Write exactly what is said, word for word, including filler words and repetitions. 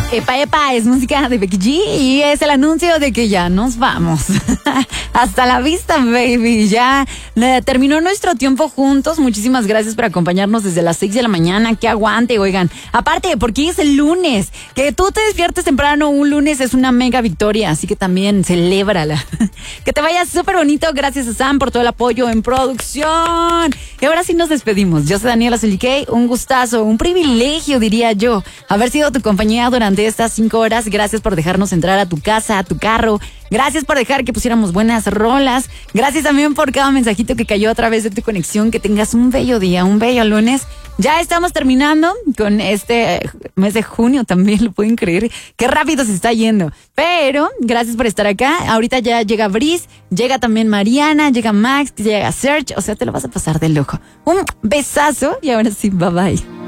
Epa, epa, es música de Becky G y es el anuncio de que ya nos vamos. Hasta la vista, baby. Ya eh, terminó nuestro tiempo juntos. Muchísimas gracias por acompañarnos desde las seis de la mañana. Que aguante, oigan. Aparte, porque es el lunes. Que tú te despiertes temprano un lunes es una mega victoria. Así que también celébrala. Que te vaya súper bonito. Gracias a Sam por todo el apoyo en producción. Y ahora sí nos despedimos. Yo soy Daniela Zuliquei. Un gustazo, un privilegio, diría yo, haber sido tu compañía durante estas cinco horas. Gracias por dejarnos entrar a tu casa, a tu carro. Gracias por dejar que pusiéramos buenas rolas. Gracias también por cada mensajito que cayó a través de tu conexión. Que tengas un bello día, un bello lunes. Ya estamos terminando con este mes de junio también, lo pueden creer. Qué rápido se está yendo. Pero gracias por estar acá. Ahorita ya llega Brice, llega también Mariana, llega Max, llega Serge. O sea, te lo vas a pasar de lujo. Un besazo y ahora sí, bye bye.